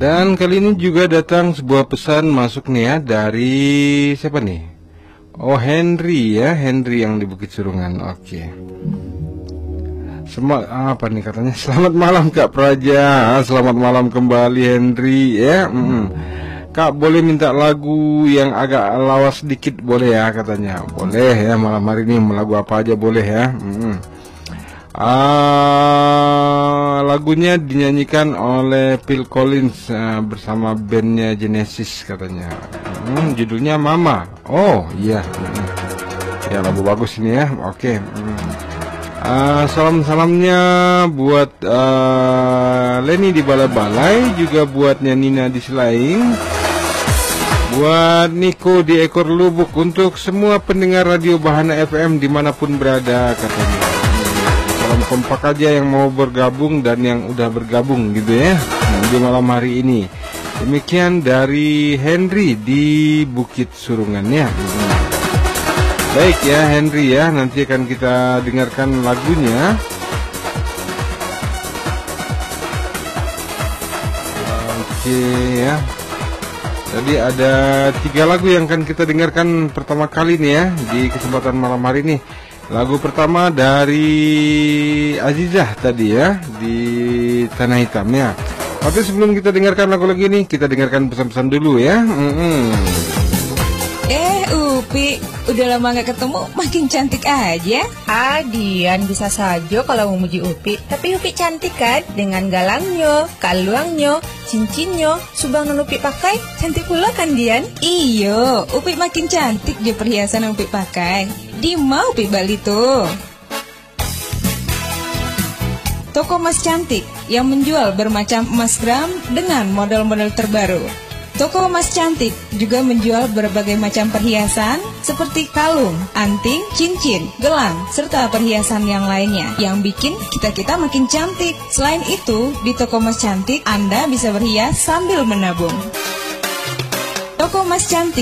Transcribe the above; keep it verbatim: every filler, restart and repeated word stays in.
Dan kali ini juga datang sebuah pesan masuk nih ya dari siapa nih? Oh, Henry ya, Henry yang di Bukit Surungan. Oke. Sem apa nih katanya? Selamat malam Kak Praja. Selamat malam kembali Henry ya. Mm -mm. Kak, boleh minta lagu yang agak lawas sedikit boleh ya katanya. Boleh ya, malam hari ini lagu apa aja boleh ya. Mm-hmm. uh, Lagunya dinyanyikan oleh Phil Collins uh, bersama bandnya Genesis katanya. mm, Judulnya Mama. Oh iya. mm-hmm. Ya lagu bagus ini ya. Oke. Okay. mm. uh, Salam-salamnya buat uh, Leni di Balai-Balai, juga buatnya Nina di Selaing, buat Niko di Ekor Lubuk, untuk semua pendengar Radio Bahana F M dimanapun berada katanya. Salam kompak aja yang mau bergabung dan yang udah bergabung gitu ya di malam hari ini. Demikian dari Henry di Bukit Surungan ya. Baik ya Henry ya, nanti akan kita dengarkan lagunya. Oke ya. Jadi ada tiga lagu yang akan kita dengarkan pertama kali nih ya di kesempatan malam hari ini. Lagu pertama dari Azizah tadi ya, di Tanah Hitam ya. Tapi sebelum kita dengarkan lagu-lagu ini, kita dengarkan pesan-pesan dulu ya. Mm-hmm. Eh Upi, udah lama gak ketemu, makin cantik aja. Ah, Dian bisa saja kalau memuji Upi. Tapi Upi cantik kan, dengan galangnya, kaluangnya, cincinnya, subang non Upi pakai, cantik pula kan Dian? Iyo, Upi makin cantik je perhiasan yang Upi pakai. Di mau Upi Bali tuh. Toko emas cantik yang menjual bermacam emas gram dengan model-model terbaru. Toko emas cantik juga menjual berbagai macam perhiasan seperti kalung, anting, cincin, gelang, serta perhiasan yang lainnya yang bikin kita-kita makin cantik. Selain itu, di toko emas cantik Anda bisa berhias sambil menabung. Toko emas cantik